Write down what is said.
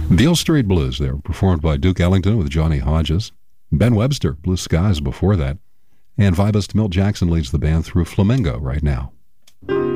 Beale Street Blues, they were performed by Duke Ellington with Johnny Hodges. Ben Webster, Blue Skies before that. And vibist Milt Jackson leads the band through Flamingo right now.